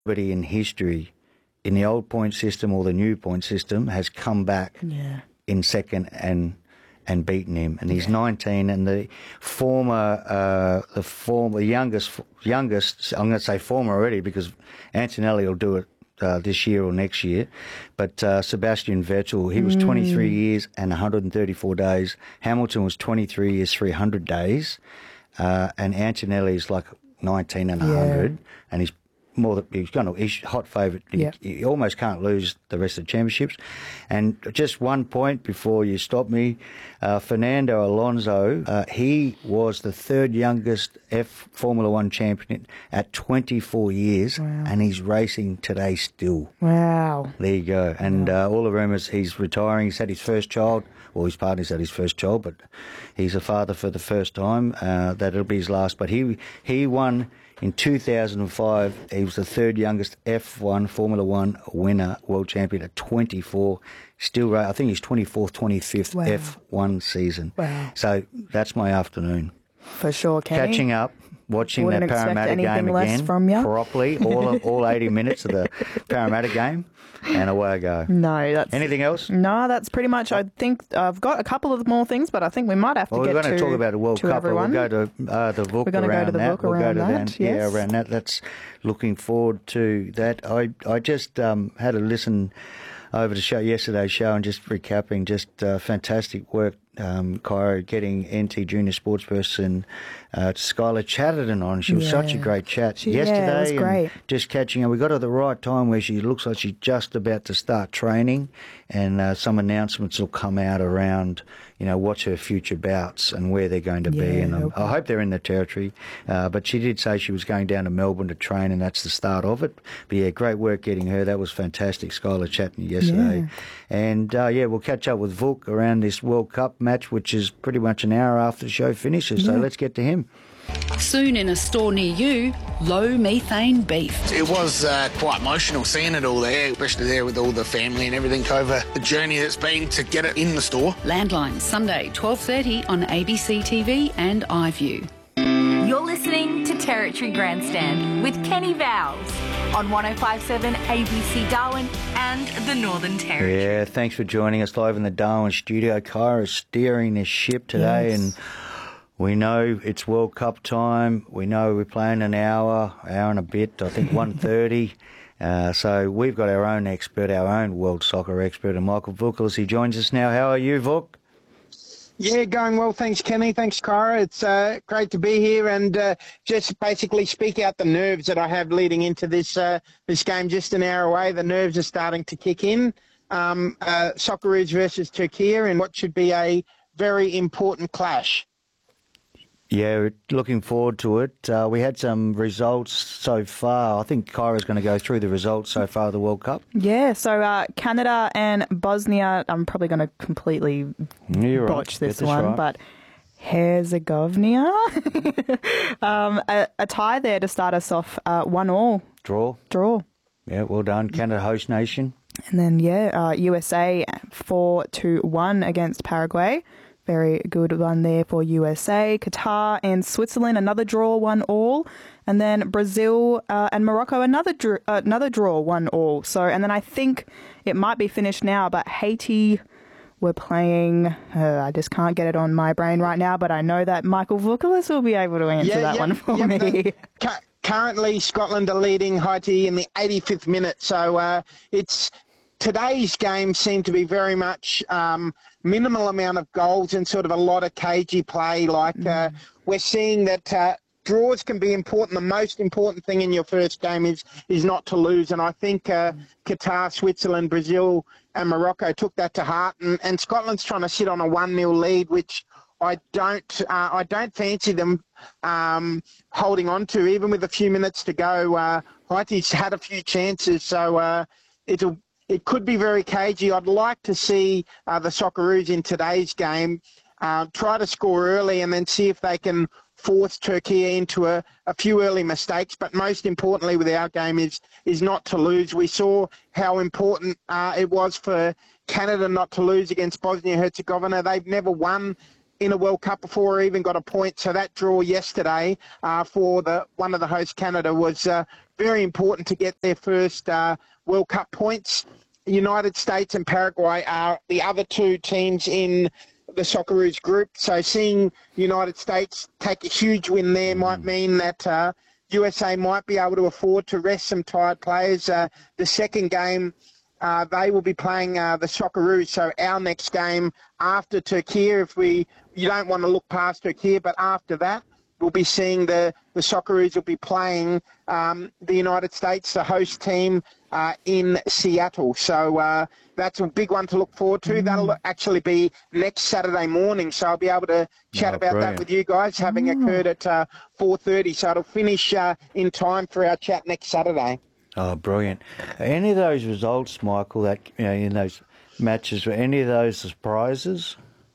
nobody in history in the old point system or the new point system has come back in second and beaten him. And he's 19, and the youngest, I'm going to say former already because Antonelli will do it this year or next year. But Sebastian Vettel, he was 23 years and 134 days. Hamilton was 23 years, 300 days. And Antonelli's like 19 and 100, and he's hot favourite. He almost can't lose the rest of the championships. And just one point before you stop me, Fernando Alonso, he was the third youngest Formula One champion at 24 years, and he's racing today still. Wow. There you go. And all the rumours, he's retiring. He's had his first child. Well, his partner's had his first child, but he's a father for the first time. That'll be his last. But he won in 2005. He was the third youngest F1 Formula One winner, world champion at 24. Still, I think he's 24th, 25th F1 season. Wow. So that's my afternoon. For sure, Kenny. Catching up, watching Wouldn't that Parramatta game again properly, all 80 minutes of the Parramatta game, and away I go. No, that's... Anything else? No, that's pretty much... I think I've got a couple of more things, but I think we might have to get to we're going to talk about the World Cup, everyone. We'll go to the VUC We're going to go to the VUC around that, yes. Yeah, around that. That's looking forward to that. I just had a listen over the yesterday's show and just recapping, just fantastic work, Kyra, getting NT Junior Sportsperson Skylar Chatterton on. She was such a great chat yesterday. It was great. And just catching her. We got her at the right time where she looks like she's just about to start training, and some announcements will come out around, what's her future bouts and where they're going to be. And I hope they're in the territory. But she did say she was going down to Melbourne to train, and that's the start of it. But yeah, great work getting her. That was fantastic, Skylar Chatterton yesterday. Yeah. And we'll catch up with Vuk around this World Cup match, which is pretty much an hour after the show finishes. So let's get to him. Soon in a store near you, low methane beef. It was quite emotional seeing it all there, especially there with all the family and everything over the journey that's been to get it in the store. Landline, Sunday, 12:30 on ABC TV and iView. You're listening to Territory Grandstand with Kenny Vowles on 105.7 ABC Darwin and the Northern Territory. Yeah, thanks for joining us live in the Darwin studio. Kyra is steering the ship today, and we know it's World Cup time. We know we're playing an hour and a bit, I think 1:30. So we've got our own expert, our own world soccer expert, and Michael Vukalis. He joins us now. How are you, Vuk? Yeah, going well. Thanks, Kenny. Thanks, Kyra. It's great to be here and just basically speak out the nerves that I have leading into this game just an hour away. The nerves are starting to kick in. Socceroos versus Turkey in what should be a very important clash. Yeah, we're looking forward to it. We had some results so far. I think Kyra's going to go through the results so far of the World Cup. Yeah, so Canada and Bosnia, I'm probably going to completely botch this one, right. But Herzegovina. A tie there to start us off, 1-1. Draw. Yeah, well done. Canada host nation. And then, USA 4-1 against Paraguay. Very good one there for USA. Qatar and Switzerland, another draw, 1-1. And then Brazil and Morocco, another draw, 1-1. So, and then I think it might be finished now, but Haiti were playing. I just can't get it on my brain right now, but I know that Michael Vukalis will be able to answer that one for me. Currently, Scotland are leading Haiti in the 85th minute. So today's game seemed to be very much minimal amount of goals and sort of a lot of cagey play. We're seeing that draws can be important. The most important thing in your first game is not to lose. And I think Qatar, Switzerland, Brazil and Morocco took that to heart. And Scotland's trying to sit on a 1-0 lead, which I don't fancy them holding on to, even with a few minutes to go. Haiti's had a few chances, so it could be very cagey. I'd like to see the Socceroos in today's game try to score early and then see if they can force Turkey into a few early mistakes. But most importantly with our game is not to lose. We saw how important it was for Canada not to lose against Bosnia-Herzegovina. They've never won in a World Cup before or even got a point. So that draw yesterday for one of the hosts, Canada, was very important to get their first World Cup points. United States and Paraguay are the other two teams in the Socceroos group. So seeing United States take a huge win there might mean that USA might be able to afford to rest some tired players. The second game, they will be playing the Socceroos. So our next game after Turkey, you don't want to look past Turkey, but after that, we'll be seeing the Socceroos will be playing the United States, the host team, in Seattle. So that's a big one to look forward to. That'll actually be next Saturday morning. So I'll be able to chat about that with you guys, having occurred at 4:30. So it'll finish in time for our chat next Saturday. Oh, brilliant. Any of those results, Michael, that in those matches, were any of those surprises?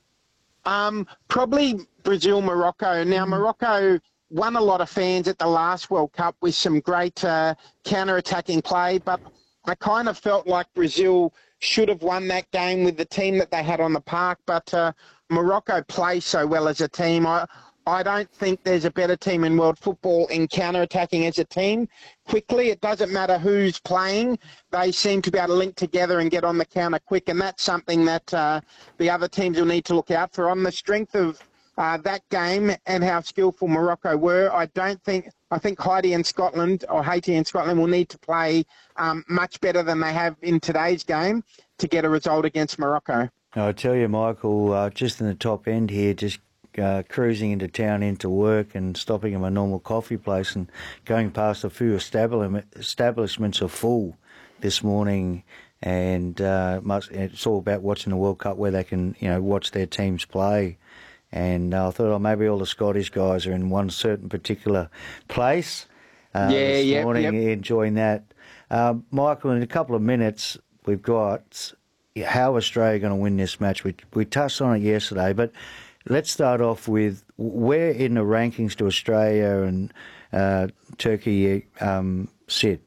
Probably Brazil, Morocco. Now, Morocco won a lot of fans at the last World Cup with some great counter-attacking play, but I kind of felt like Brazil should have won that game with the team that they had on the park, but Morocco play so well as a team. I don't think there's a better team in world football in counter-attacking as a team. Quickly, it doesn't matter who's playing. They seem to be able to link together and get on the counter quick, and that's something that the other teams will need to look out for. On the strength of that game and how skillful Morocco were, I think Haiti and Scotland will need to play much better than they have in today's game to get a result against Morocco. I tell you, Michael, just in the top end here, just cruising into town into work and stopping at my normal coffee place and going past a few establishments are full this morning, and it's all about watching the World Cup where they can watch their teams play. And I thought, maybe all the Scottish guys are in one certain particular place this morning, enjoying that. Michael, in a couple of minutes, we've got how Australia going to win this match. We touched on it yesterday, but let's start off with where in the rankings do Australia and Turkey sit?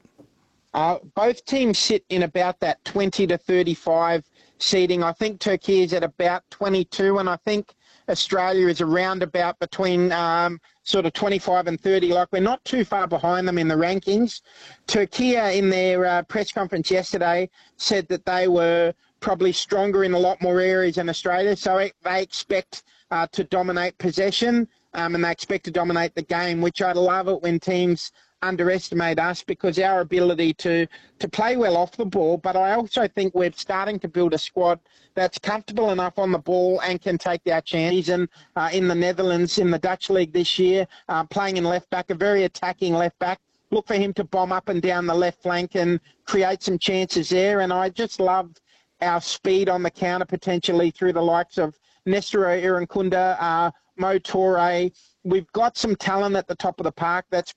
Both teams sit in about that 20 to 35 seeding. I think Turkey is at about 22, and I think Australia is around about between sort of 25 and 30. Like, we're not too far behind them in the rankings. Turkey, in their press conference yesterday, said that they were probably stronger in a lot more areas than Australia, so they expect to dominate possession, and they expect to dominate the game, which I love it when teams underestimate us, because our ability to play well off the ball, but I also think we're starting to build a squad that's comfortable enough on the ball and can take our chances. And in the Netherlands, in the Dutch League this year, playing in left back, a very attacking left back, look for him to bomb up and down the left flank and create some chances there. And I just love our speed on the counter, potentially through the likes of Nestor Irankunda, Mo Toure. We've got some talent at the top of the park that's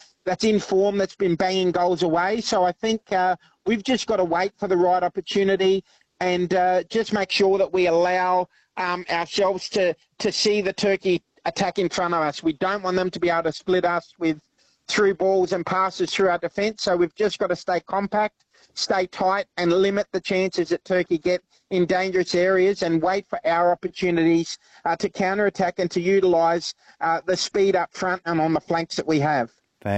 in form, that's been banging goals away. So I think we've just got to wait for the right opportunity and just make sure that we allow ourselves to see the Turkey attack in front of us. We don't want them to be able to split us with through balls and passes through our defence. So we've just got to stay compact, stay tight, and limit the chances that Turkey get in dangerous areas, and wait for our opportunities to counter-attack and to utilise the speed up front and on the flanks that we have.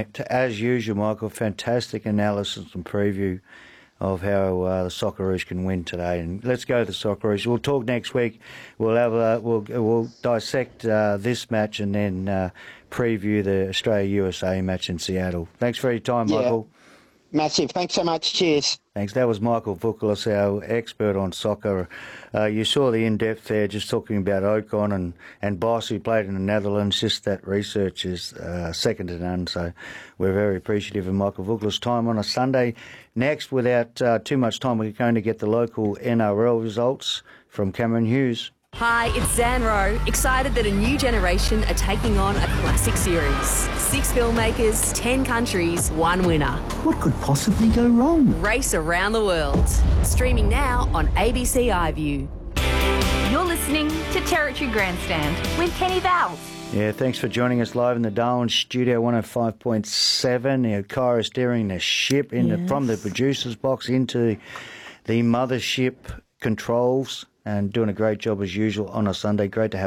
As usual, Michael, fantastic analysis and preview of how the Socceroos can win today. And let's go to the Socceroos. We'll talk next week. We'll have we'll dissect this match and then preview the Australia-USA match in Seattle. Thanks for your time, Michael. Massive. Thanks so much. Cheers. Thanks. That was Michael Vukalis, our expert on soccer. You saw the in-depth there, just talking about Ocon and Boss, who played in the Netherlands. Just that research is second to none. So we're very appreciative of Michael Vukalis' time on a Sunday. Next, without too much time, we're going to get the local NRL results from Cameron Hughes. Hi, it's Zan Rowe, excited that a new generation are taking on a classic series. 6 filmmakers, 10 countries, 1 winner. What could possibly go wrong? Race around the world. Streaming now on ABC iView. You're listening to Territory Grandstand with Kenny Vowles. Yeah, thanks for joining us live in the Darwin Studio 105.7. Kyra steering the ship from the producer's box into the mothership controls and doing a great job as usual on a Sunday. Great to have